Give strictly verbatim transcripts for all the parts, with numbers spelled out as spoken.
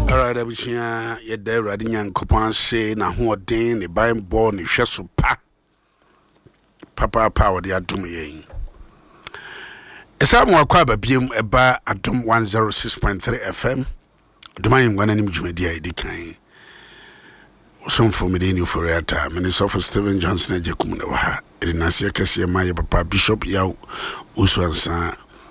Alright, abusia ye da Awurade Nyankopɔn ase na hoɔden ne banbɔ ne hwɛ so pa papa pa wɔde adom yɛn. Esa mo akwa babiem eba adom one oh six point three F M. Adom ngwana nim dwumadi a edikan. Osomfo medeni oforiata Minister of Stephen Johnson ajekum na wa ha. Edinase kese ma ye papa Bishop Yaw Usuansa.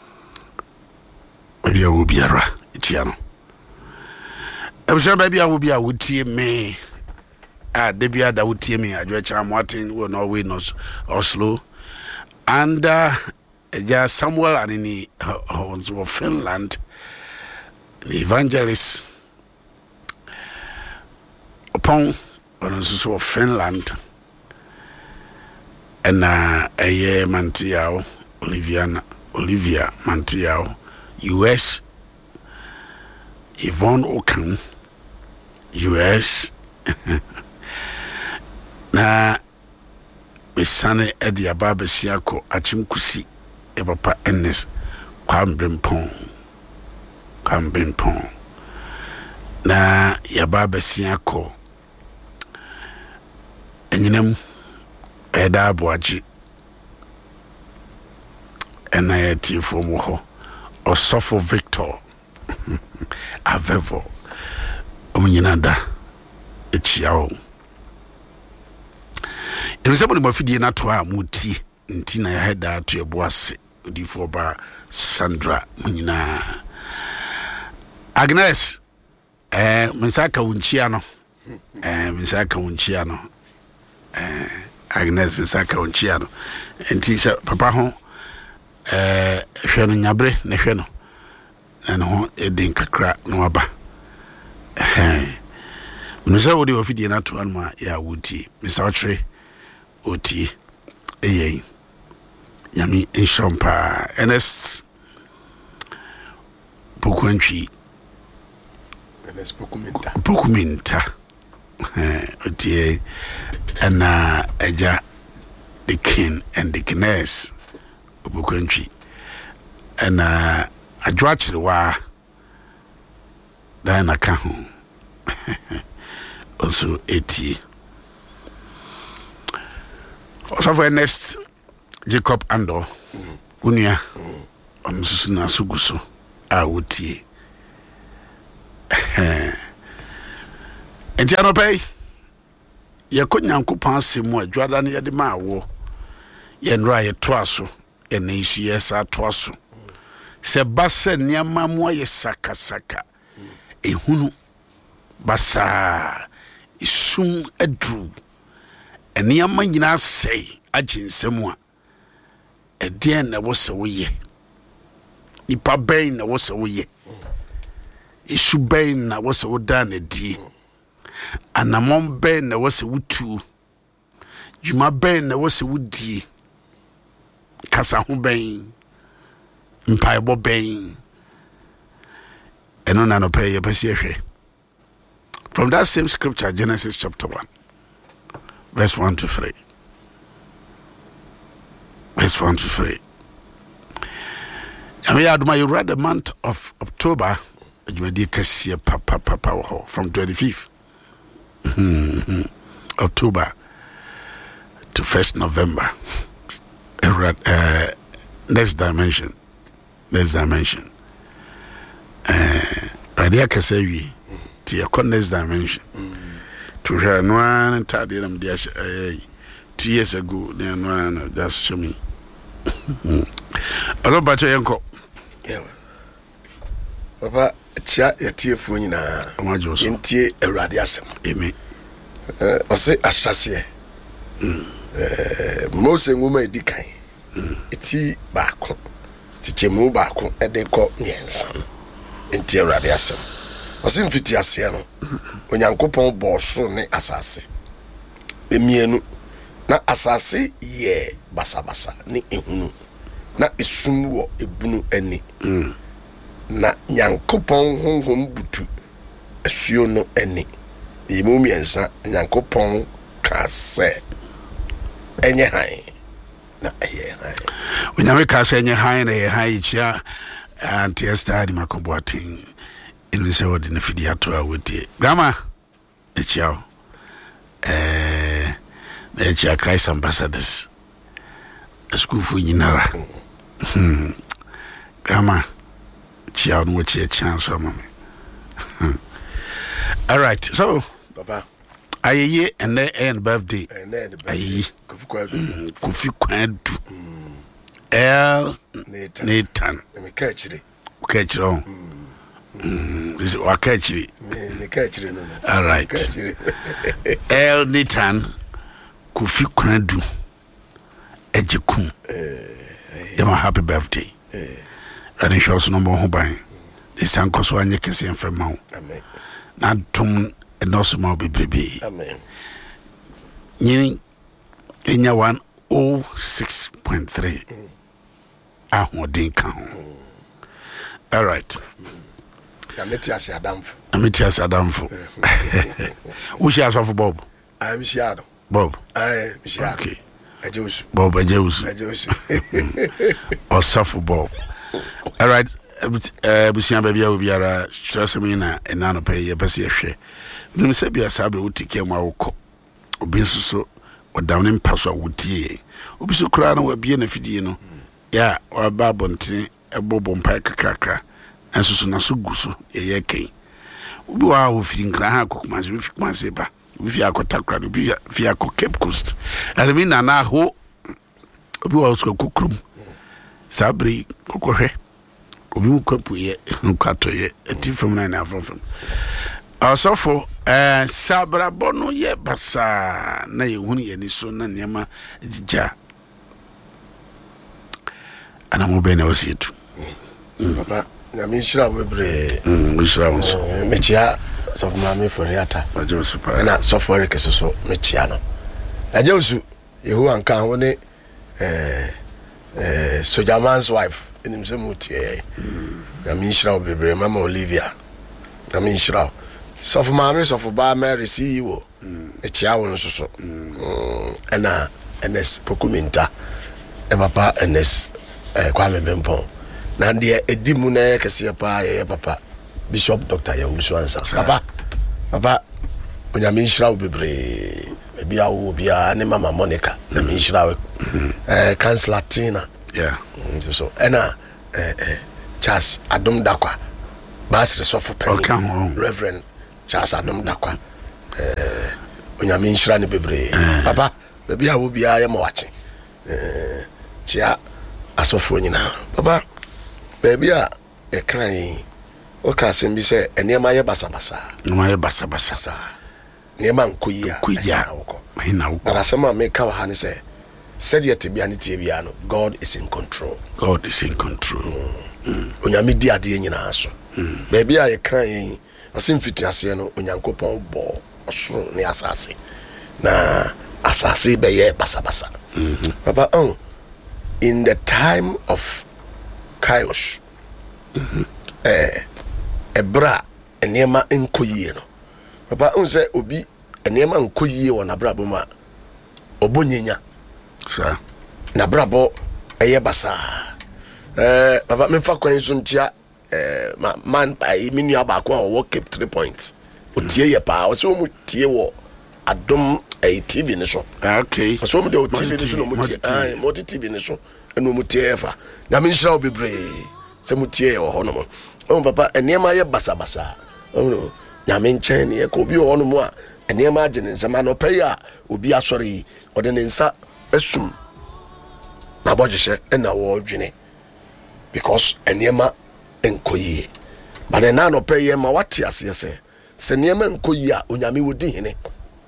Bia wo biara etia no. Ebusha baby a wo bia wo tie me. Ah de bia da wo tie me adwo cha Martin wo no we no Oslo. And uh ja Samuel anini of Finland. The evangelist upon also of Finland. And uh a year Mantiao Oliviana Olivia Mantiao U S Yvonne Okan U S na besane edi ababa siako achimkusi e papa Ernest Kwambrimpong Kwambrimpong na yababa siako enyinem eda aboaji ena yeti fomu ho Osofo Victor Avevo omunyinada echiao Erisebo ni mafidie na to a muti nti na ya heda to eboase odifo ba Sandra munyina Agnes eh mensaka wunchia no eh mensaka wunchia no eh Agnes mensaka wunchia no nti se papa ho eh hwe no nyabre na hwe no and ho edin kakra no aba eh mnusa wodi ofidie na to anma ya wuti misawtre oti eye yami inshompa Ernest Pokuantwi Ernest Pokuminta Pokuminta eh oti ana eja the king and the kines Pokuantwi ana adwachire wa dana ka ho also eti also for next Jacob Ando unia amsusu na suguso a wotie enti anopai ye konyankopon asemu adwada ne ye de ma wo ye nra ye toaso ye na isu ye sa toaso se basa niama mo ye saka saka ehunu basa isum adru eniama nyina sei aginsemu a edien na wo se wo ye ipa ben na wo se wo ye isu ben na wo se wo da na die anamon ben na wo se wo tu juma ben na wo se wo die kasa ho ben mpai bo ben eno na no pay yepesi ehwe from that same scripture Genesis chapter one verse one to three verse one to three I mean aduma you read the month of October ajumadi kase papa papa from twenty-fifth October to first November uh, next dimension next dimension eh radia kasewi ti e next dimension to her no an tade nam dia two years ago they no just show me alo bacho yenko yeah papa tia yatie fu nyina entie Awurade asem amen eh ose asase eh Mose ngoma edikan eti baako tichemu baako edeko nyensa entie Awurade asem ose mfiti ase no onyankopon bɔso ne asase emienu na asase ye basa basa ne ehunu na esum wo ebunu ani mm. na nyankopon honhom butu asuo no ani emu miensa nyankopon ka se enye han na eye han unyame ka se enye han na ye han ichia anti estadi makoboatin in say what in the fidi ato a wotie grandma e chiao eh e chia Christ ambassadors a school for nyinara hmm grandma chiao no chi chance for me all right so papa ayeye and end birthday ayi Kofi Kwadu El Nathan me kachiri kachiri on mm this wa kachiri me kachiri no all right El Nathan Kofi Kwadu Ejekun eh my happy birthday eh radio shows no more ho ban this ankoso anye kese enfema ho amen na tum no small bebrebe amen nyini enya one oh six point three ahodin ka ho all right ameti ase adamfo ameti ase adamfo wo shi aso Bob I'm shiado Bob I shiado okay ajewusu Bob ajewusu ajewusu osafo Bob all right eh busia ba bia obiara stress me na enano pay ye pese ye hwe nim se bia sabre wotike mu awokọ obi nsoso odawne mpaso wotie obi so kura na wabie na fidie no ya waba bonten ebobo mpa kakrakra ensoso na so guso ye ye kan obi wa wo fi nkra ha kokoma se fi kuma se ba obi fi akotakra obi fi akọ Cape Coast elemi na na ho obi wa so kokrum sabre kokohwe obi ukwapu ye nkwato ye atifam na na afofam asofo eh sabra bono ye basa na ye hunu ye ni so na nema jija ana mo be na osietu papa na mi shira bebre mm we shira wonso me chia so ma me foriata ajo super na so for ke so so me chia no ajo su yehu anka ho ne eh eh sojaman's wife enim se mutie na mi shira bebre mama Olivia na mi shira so for ma me so for ba Mary C E O e chia won so so ana ns pokuminta e papa ns eh Kwame Bempon na de edimu na kese pa ye papa Bishop Doctor Yawusu Ansa papa papa onya mi shira bebre ebi awo bia ne mama Monica na mi shira eh Councilor Tina yeah so ena eh eh Charles Adom Dakwa Basri Sofo Penny Reverend Charles Adom Dakwa eh onya mi shira ne bebre papa ebi awo bia ye ma wache eh chia asofo nyina papa baby a e kan o ka sem bi se enema ye basa basa enema ye basa basa enema nkoyi a kuya mahina wo ara sema me ka ha ne se said yet bia ne tie bia no God is in control God is in control onyame di ade nyina so baby a ye kan asim fiti ase no onyankopon bo osoro ne asase na asase be ye basa basa papa oh in the time of chaos mm-hmm. eh ebra enema enkoyie no papa unse obi enema enkoyie wona brabo ma obonyenya sa na brabo eye basa eh papa me fa kwan so ntia eh man ai minu abako a wo keep three points otie ye pa o so mu tie wo adom ai T V ne so okay so mu de T V ne so no mu tie ah mo T V ne so eno mu tie fa na me nhira obebre se mu tie wo hono mo o papa enema ye basa basa o na me nchen ne ko bi hono mo a enema agene nsama no pay a obi asori o de ne nsa asum na bojese ena wo dwene because enema enkoyie but na no pay ma wati ase se se enema enkoyie a onyame wodi hene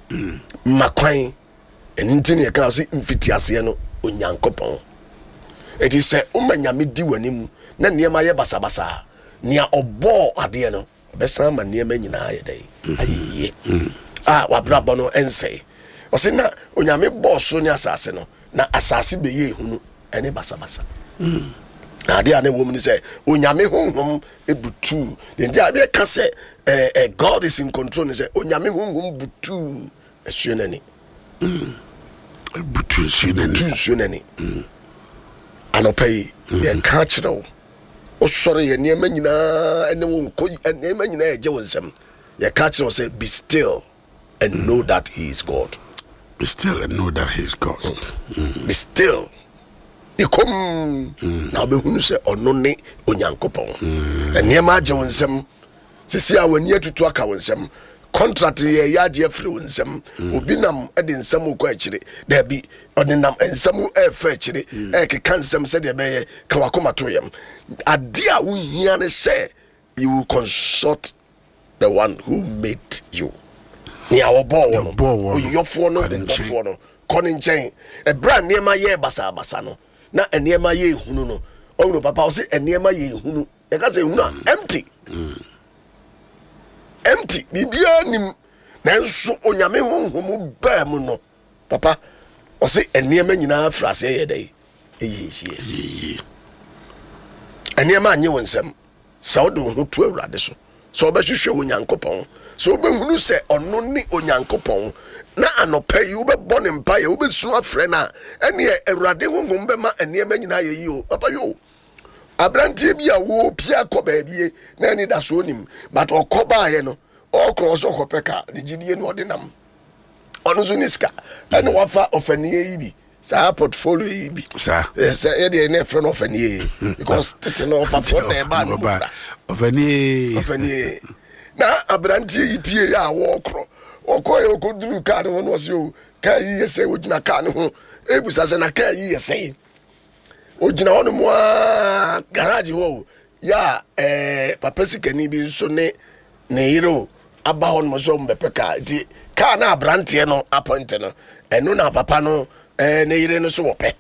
makwan enintini e ka so mfiti ase no onyankopon eti se umanyame di wanimu na niema ye basa basa nia obo ade no besa ma niema nyina aye dai ayiye ah wabrabo no ense o se na onyame boss ni asase no na asase be ye hunu ene basa basa na ade ane wo mu ni se onyame honhom ebutu de dia be ka se eh, eh God is in control ni se onyame honhom butu esuenani butu esuenani butu esuenani anopai de encourage osore ye niema nyina ene wo nko niema nyina eje wo nsem ye catch us say be still and mm. know that he is God. Be still and know that he is God. Mm. Be still. Ikom mm. na obehunu se ono ne onyankopon. Mm. Niema aje wo nsem sisi a wani atutu aka wo nsem contract ye yade afri wo nsem mm. obi nam e de nsem ko akire da bi ode nam nsem e fa akire mm. e ke kan nsem se de be ye ka wakoma to yam ade a wo hia ne say you will consult the one who made you. Ni awo bo wo yo fo no bo fo no koni nchen e bra niema ye basa basa no na eniema ye hunu no onu papa o se eniema ye hunu e ka se hunu empty mm. empty bibia nim nanso onyame honhom ba mu no papa o se eniema nyina frase ye dai eyi hie eniema anye wonsem sa do ho to awurade so so obehwehwe onyankopon so obehunu se ono ni onyankopon na anopa yi obebɔ ne mpa ye obesu afrɛ na ene awurade honhom be ma eniema nyina ye yi o papa yo abrantie bi a wo pia kɔ baabie na ni da so nim but ɔkɔba ye no ɔkɔ so kɔpeka de gidie no ɔdenam ɔno so niska ene wafa ofanie yi bi sa portfolio yi bi sa sa ye de ne frɛ no ofanie because tete no ofa for na ba no ofanie ofanie na abrantie yi pie ya wo kro okoye okoduru ka ne ho no se o ka yi yese ogina ka ne ho ebusa se na ka yi yese ogina ho no mo garage ho ya eh papa sikani bi so ne ne yiro aba ho no so mbepeka ti ka na abrantie no appoint no eno na papa no eh ne yire no so wope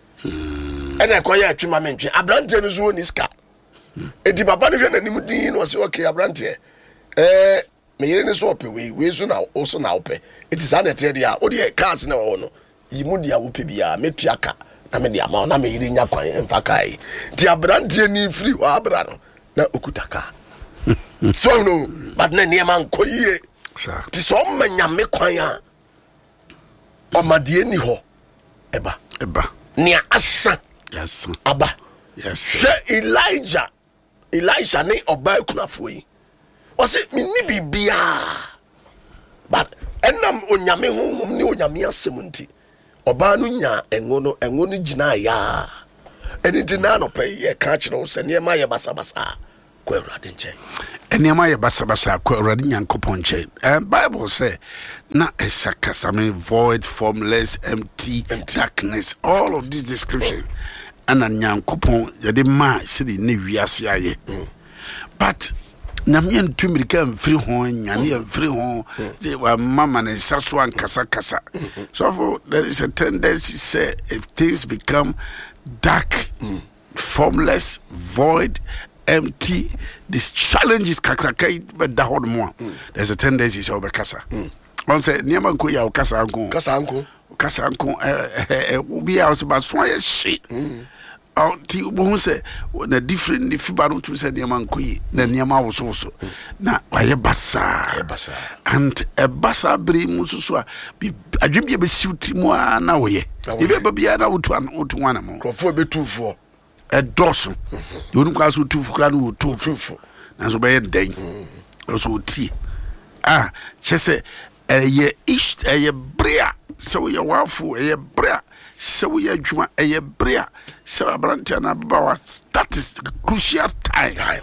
ena ko ya atwima mentwe abrantie no so ni ska edi papa no hwe na nim din no se okay abrantie eh me yire ne so ope we we so na also na ope it is an etie dia o de cars na wo no yimu dia wo pe bia metua ka na me dia ma na me yire nya kwan emfa kai ti abrantie ni free wa abra no na okutaka so no but na ne man koyie ti so manya me kwan a o madie ni ho eba eba ni asa yes aba yes she Elijah Elijah ne oba kunafo yi o se mi ni bibia but enam onyame honhom ne onyame asem nti oba no nya enwo no enwo no gina ya eniti na no pay ye ka kire o se ne ma ye basa basa kwa urade nche eniema ye basa basa kwa urade nyankopon nche and Bible say na esakasame void formless empty, empty darkness all of this description and nyankopon ye de ma se de ne wiase aye but nyame ntumirika mfiri ho nyane mfiri ho je wa mama ne saso ankasa kasa so for there is a tendency say if things become dark mm. formless void empty this challenges kakakai but da hod mo there's a tendency so be kasa on say niam anko ya kasa anko kasa anko kasa anko eh obi a so ba so ya shi oh ti bo say na different the fibaro to say niam anko yi na niam awo so so na aye basa basa and e basa bre mu so so a adwem be siwti mu na wo ye e be bia na wotu an wotu wana mo krofo be tufo e doso de onu kwa so tufu kra no tufu na so be den so ti ah chese eye ish eye brea so ye wafu eye brea so ye adwuma eye brea so abrantia na baba was that is crucial time time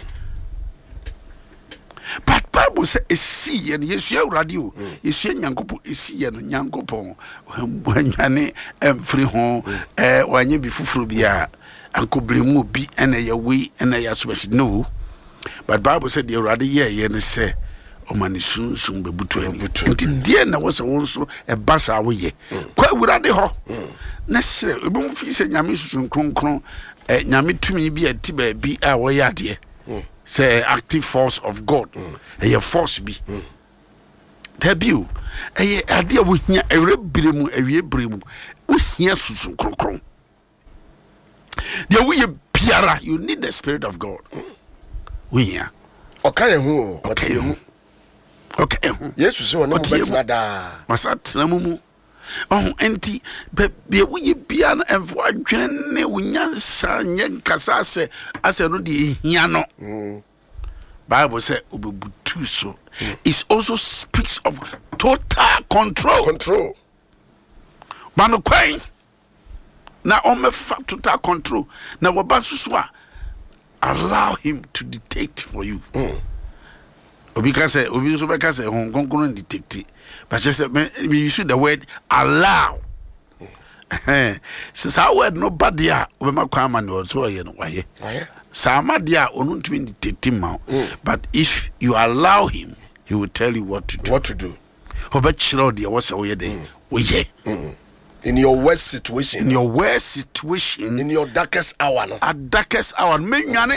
but Bible say e see and yesu awrade o yesu nyankopon e see no nyankopon wanyane emfiri ho eh wanye bi fufuru bia ankobremu bi ena ye we ena ya so be no but Bible said the awrade ye ye ne say o mani sun sun be butu ani nti die na wo se won so e basa wo ye kwa awrade ho na sire obi mu fi se nyame susun kronkron eh nyame tumi bi ati ba bi a wo ya de say active force of God e force bi there be e ade wo hia ewre biremu ewie biremu wo hia susun kronkron there we piara you need the spirit of God we hia okay hu okay hu okay yesu se wona betina da masat na mumu Oh, auntie, but be a wee piano and for a journey when young son, young Casase, as a ruddy hiano. Bible said, Ubutuso. It also speaks of total control. Control. Mano Quain. Now, on my fat total control. Now, Wabasuswa, allow him to dictate for you. Mm. Because Obi Sobeka say, Hong Kong dictate. But just you use the word allow. Since our word nobody are, we might come and also, you know, why? Samadia only dictate him. But if you allow him, he will tell you what to do. What to do. Obachiro, dear, what's away day? We In your worst situation. In your worst situation. In your darkest hour. No? At darkest hour. Me nyane.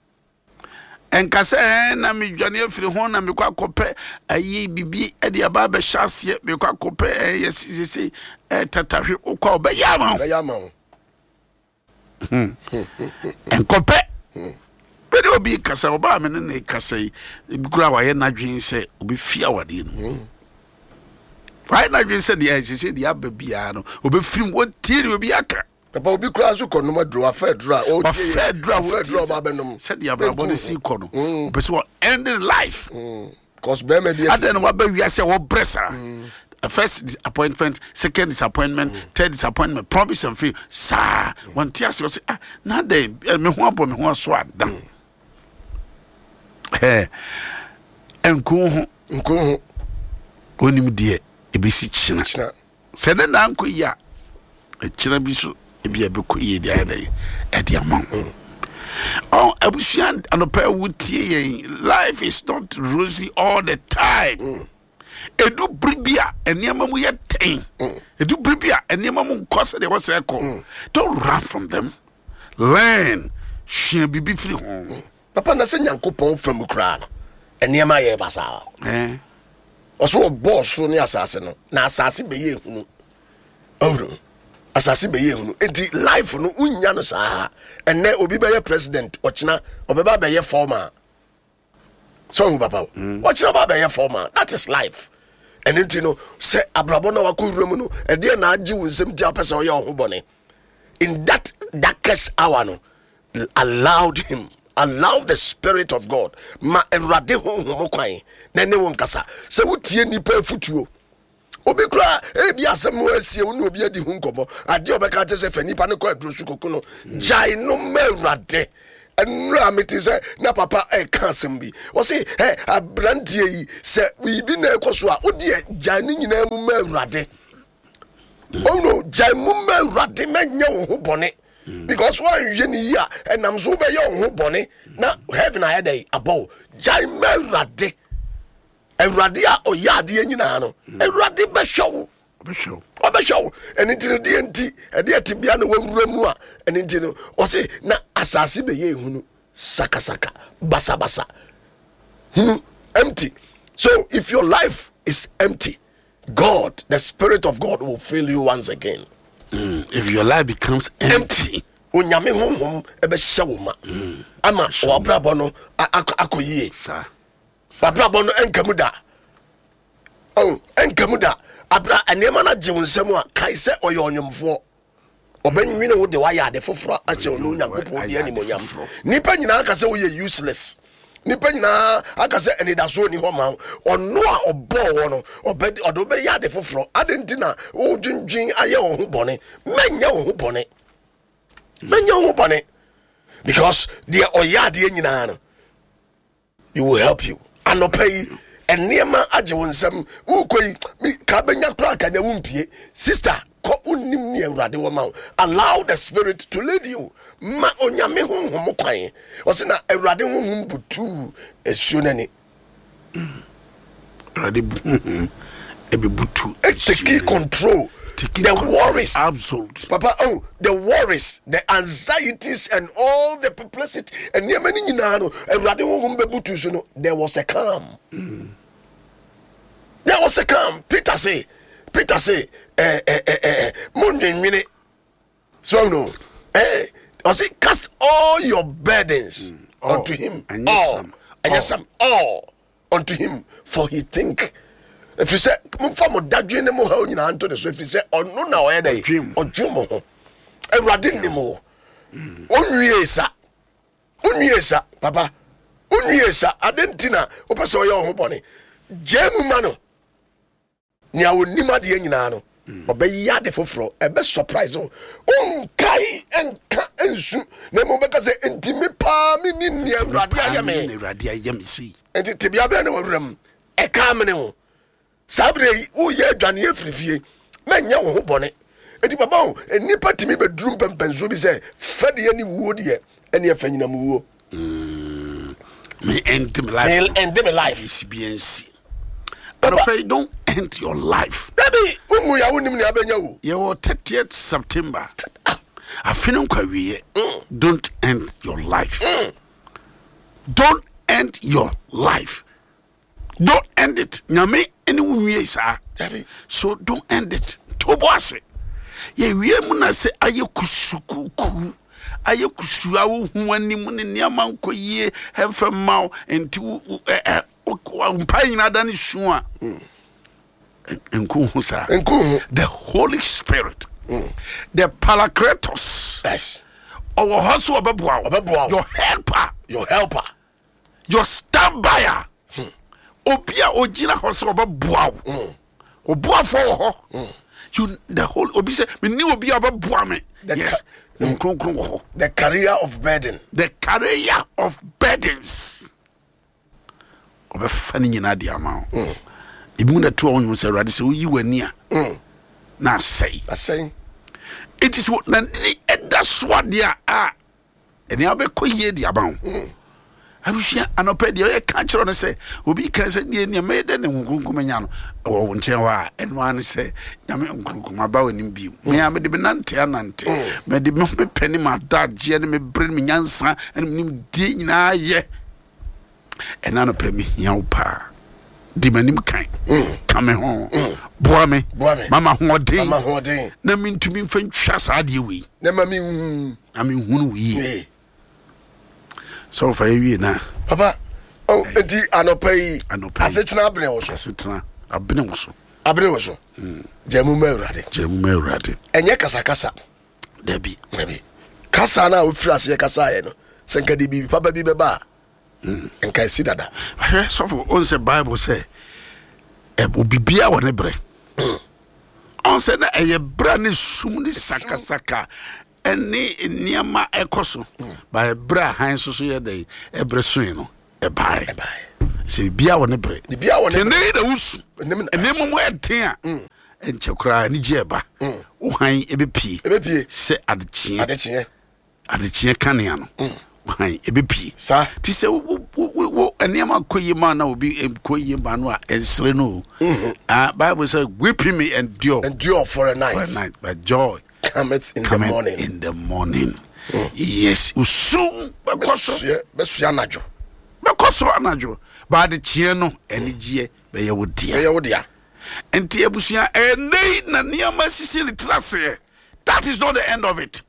Enkase na mi dwane afiri ho na me kwa kope ayi bibi e de aba be hyase me kwa kope yesisi e tatahwe ukwa obeyama obeyama hmm enkope be de obi kasa oba me ne kasa yi bikura wa ye nadwen se obi fia wade no why nadwen se de yesisi de aba bia no obi firim wo tiri obi aka Papa obi kura so kono ma dro afa dro o ti afa dro afa dro ba benom said ya bra body si kono obi so end life cause be me dey aden wa ba wi ase wo bressa first disappointment, second disappointment, mm. third disappointment, promise and fail. Sa, one tears was ah, na dey me ho abo me ho so adam. Eh. Enku ho, enku ho. Onim de e be si china. China. Se na na anko ya. E china bi so e bi e be ko ye dia dey. E dia man. Oh, abusian anopa wutie life is not rosy all the time. Mm. Edu bribia eniema mu ye ten. Edu bribia eniema mu nkose de wose eko. Don't run from them. Learn. She bibi free home. Papa na se Nyankopon fam kra no. Eniema ye basa. Eh. Oso boss so ne asase no. Na asase be ye hunu. Owro. Asase be ye hunu. Enti life no unya no saa. Enne obi be ye president, ochina obeba be ye former. So papa. Ochina ba be ye former. That is life. And then you know, say abrabo na wakuwura no, e de na agi wonsem ti apesa o ye ho bone. In that darkest hour no, allowed him, allow the Spirit of God ma erade ho ho kwan na ne won kasa. Se wotie nipa afutuo. Obi kura e bi asem wo asie wo na obi adi hu nkomo. Ade obeka te se fa nipa ne kwa aduro sukoku no. Jai no ma erade. Enra meti se na papa e kan sembi o se eh abrantie yi se we bi na ekoso a odi jai ni nyina mu ma urade oh no jai mu ma urade menye wo ho bone because one ye ni ya enam so be ye wo ho bone na heaven ahead dey above jai ma urade urade a o ya de nyina no urade be show be show obe show eni ti di enti e de atibia na wawura mu a eni ti no o se na asase be ye hunu saka saka basa basa hmm empty. So if your life is empty, God, the Spirit of God will fill you once again. Mm. If your life becomes empty, onyame honhom e be hye wo ma ama o abrabo no akoyie sa sa abrabo no enkamu da oh enkamu da abra anema na je wonsem a kai se oye onyomfo obanwine wo de wa ya de foforo a che onu Nyankopon de animonyam nipa nyina aka se wo ye useless nipa nyina aka se eni da so ni ho ma ono a obo wo no obedi odo be ya de foforo adentina wo dwindwin aye wo ho bone menya wo ho bone menya wo bone because the oya de nyina no it will help you anopay enema age wonsam ukoi ka benya kra ka na wumpie sister ko unim ni awrade wo ma allow the Spirit to lead you ma onyame honhom kwan o se na awrade honhom butu esuonani awrade ebi butu take control the worries absolute papa oh the worries the anxieties and all the perplexity and yemani nyina no awrade honhom be butu so no there was a calm mm. There was a calm. Peter say, Peter say, eh, eh, eh, eh, Monday minute. So no, eh, I say, cast all your burdens mm. oh. unto him. And all, yes, some. and yes, some. All unto him, for he think. If you say, Mufamo Dadwin the Moho in Anthony, so if you say, oh no, now, any dream or Jumo, and Radin Nemo. Unyesa, Unyesa, Papa, Unyesa, Adentina, Opaso your body. Jemu Mano. Nya wo nima de nyina obeyade foforo ebe surprise o onkai enka ensu na mo beka se ntimi pa mi ni ni awrade ayame ni awrade ayame si enti tibia be na wawram e ka mene ho sabre wo ye adwane afrifie manya wo ho bone enti baba o enipa timi be drum pempenso bi se fade ye ni wuo de ene afanyina mu wuo mm me end my life me end my life is bien si. But okay, don't end your life. Baby, umu ya unim ni abenya wo. Your thirtieth September. I feel kwawie. Don't end your life. Mm. Don't end your life. Don't end it. Nyame any wie sa. So don't end it. To boss. Ye wie mu na se aye kusukuku. Aye kusua wo hu anim ne niam ankoyie hefa maw enti mm. The Holy Spirit, mm. the Paracletos, yes, our hustle, your helper, your helper, your stand-byer, Obia Ojina hustle, mm. Obua for you, the whole Obisa, we knew Obia Buame, yes, mm. the career of burden, the career of burdens. Obe fani nyina dia ma o ibu na to onwu se rade se yi wani a na sei asai it is what na eda so ade a eni abekoye dia ba o abushia anope dia e ka kiro ne se obi ka se die ne me de ne nkunkum nya no o nche wa enu an se nyame nkunkum aba wani bi me am de benante anante me de me peni ma daje ne me brin me nyansa enu nim die nyina ye enano pemi yaupa di manim kan kame ho boa me mama hoden mama hoden na mintumi mfa ntwa saade wi na mami na me hunu wi so fa wi na papa oh enti anopai anopai asechna abene wo so asechna abene wo so abene wo so jemu mawrade jemu mawrade enye kasa kasa dabi dabi kasa na ofira se kasa ye no senka di bi papa bi beba Mm. And can see that. So for on the Bible say, "E bibia wone bre." On say na e bra ne sum ni saka saka, eni niama ekoso. Ba bra han so so ye dey e bre so no e bai. E bai. Se bibia wone bre. Bibia wone. Tene da usu. Enemu mo eten a. Enche kra ni jeba. Wo han e be pie. E be pie. Se adechie. Adechie. Adechie kanea no. Hai ebe pi sa ti se wo eniama koyi ma na obi koyi ma no a ensre no ah Bible say weeping me endure endure for a night for a night but joy cometh in cometh the morning in the morning mm. Yes usu bekoso besu anajo bekoso anajo ba de chie no enigye be ye wodia be ye wodia enti ebusia enei na niama sisi litrase. That is not the end of it.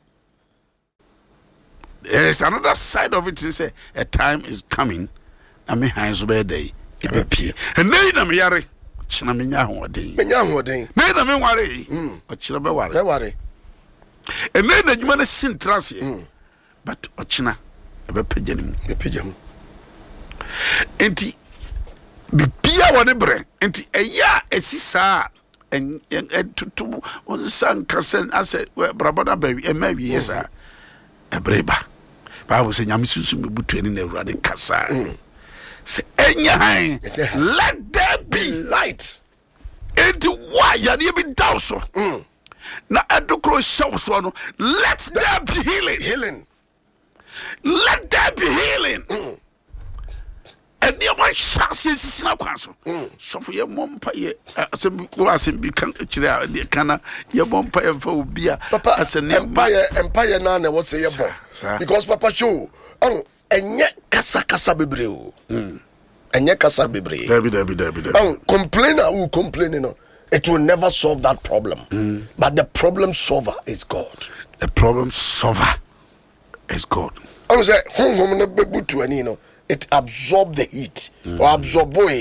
There is another side of it. Say a time is coming. I mean, hands over day. It be pie. And then I'm yare. China me nya ho den. Me nya ho den. Me na me ware. Mm. O china be ware. Be ware. And then the human sin trust. But o china be pejani mu. Be pejam. Enti bibia wone bre. Enti eya esisa en en tutu on san kasen ase brabada baby e ma wi yesa. Ebreba. Bible say nyame susu me butu ani na awurade kasa. Say enya han let there be light. Enti why ya dey be down so. Na edokro show so no let there be healing. Healing. Let there be healing. Mm. And you want chances in a council. So for your mom pay assembly was in become a cana, your mom pay for beer. Papa as an empire, empire nana was a boy. Because Papa show, oh, and yet Casa Casa Bibreo. And yet Casa Bibre. Debbie, Debbie, Debbie. Oh, complainer who complaining. It will never solve that problem. Mm. But the problem solver is God. The problem solver is God. I was like, home, home, to any, you know. It absorb the heat mm. or absorb boy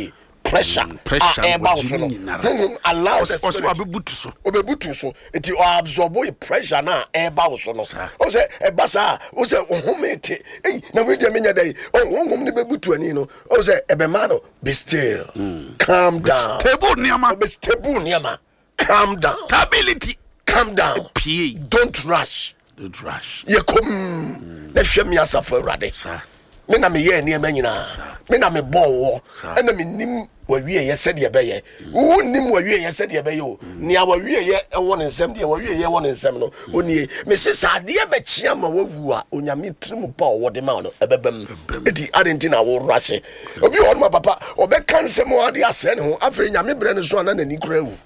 pressure pressure a eba so no allow the also spirit abebutu so obebutu so eti o absorb the pressure na eba so no o say eba sa o say ohomete eh na we dey menya dey o ngom ne bebutu ani no o say ebe ma no be still calm down stable niama be stable niama calm down stability calm down P. don't rush don't rush ye kom na hwɛ me asafo awurade me na me ye niema nyina me na me bɔ wo ɛna me nim wawie ye sɛ de bɛyɛ wo nim wawie ye sɛ de bɛyɛ o nia wawie ye ɛwɔ ne nsɛm de wawie ye ɛwɔ ne nsɛm no onie me se saade bɛkyia ma wawu a onyame tirim pa wo de ma no ɛbɛbam eti adentina wo rase obi wɔ no papa ɔbɛka nsɛm wo ade asɛ ne ho afei nyame brɛ ne so ana nani kura wu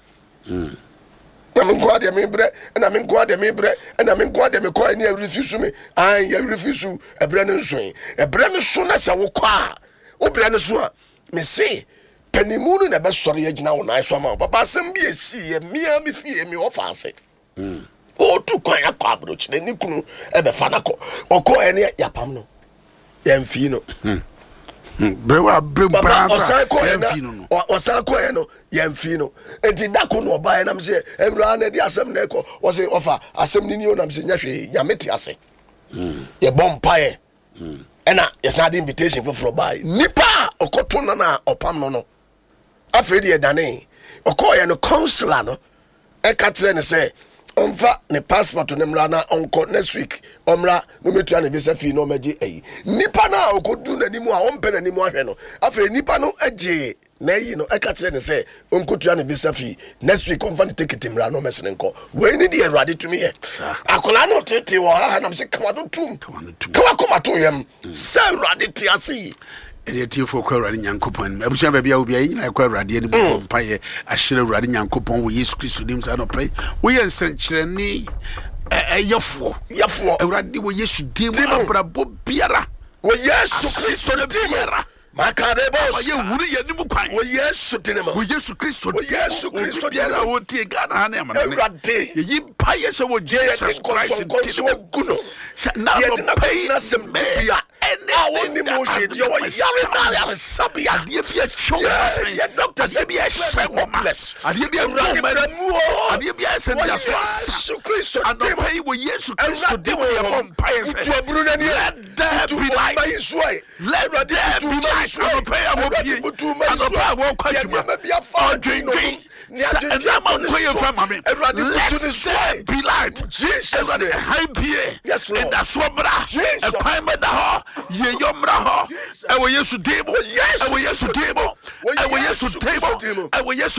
na me go ade me brɛ na me go ade me brɛ na me go ade me kɔ ani refuse me an ya refuse ebrɛ ne nso ebrɛ ne so na sɛ wo kɔ a wo brɛ ne so a me se panimu na be sɔre ya gyina wo na so ma papa asɛm bi esi ye mia me fie me ofa ase mm o tu kwan akɔ abro kyerɛ ni kunu e be fa na kɔ ɔkɔ ene ya pam no ya mfi no brewa brempa osan ko e no osan ko e no ya mfi no enti dako no oba e nam se ewura na di asɛm na ekɔ wo se ofa asɛm ni ni o nam se nya hwe ya meti ase mm ye bompa e mm ena yes na invitation for for buy nipa okoto na na opam no no afei de dane okoye no counselor no e ka tere ne se onfa ne passport ne mra na onko next week omra no metua ne visa fee no meje eyi nipa na okodu nanimu a ompe nanimu ahwe no afei nipa no age na yi no e ka tere ne se onkotua ne visa fee next week onfa ne ticket mra no mesene nko we ni de erade tumi ye akola no tete wo ha na me se kama do tum kama koma to yem se erade ti ase ede tie fo kwa Awurade Nyankopɔn abusua ba bia obi ayi na kwa Awurade ani bo mpa ye ahyere Awurade Nyankopɔn wo Yesu Kristo dim sa no pray wo ye nsankyerɛni ɛyɛfo yɛfo Awurade wo Yesu dim abrabo biara wo Yesu Kristo dim biara makadebo ye wuri ye nimu kwan wo Yesu dim wo Yesu Kristo wo Yesu Kristo biara wo tie Ghana ha na ma Awurade ye yi pa ye se wo Jesus Christ dim guno na no pay na sem bia I want the motion. You are Yarina Sabia. Adie bia chwo ase. Ya doctor adie bia hwemless. Adie bia mu. Adie bia se dia so. Yesu Kristo dem. Adie wo Yesu Kristo dem ye bompae se. Tu aburu na ni. Let there be light. Let there be light. Adopay amopie. Adopay wo kwatuma. Odwindwin. Let there be light. Jesus. Happy. Yes, Lord. And that's what a crime at the heart. Ye yomra ho. E wo Yesu demo. E wo Yesu demo. E wo Yesu demo. E wo Yesu